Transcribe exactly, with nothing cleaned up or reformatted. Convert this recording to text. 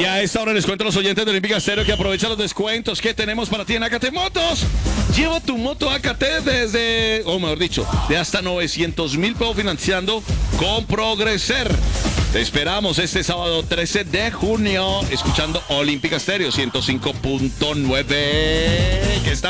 Y a esta hora les cuento a los oyentes de Olímpica Estéreo que aprovecha los descuentos que tenemos para ti en A K T Motos. Lleva tu moto A K T desde, o mejor dicho, de hasta novecientos mil pesos financiando con Progreser. Te esperamos este sábado trece de junio escuchando Olímpica Estéreo ciento cinco punto nueve. Que está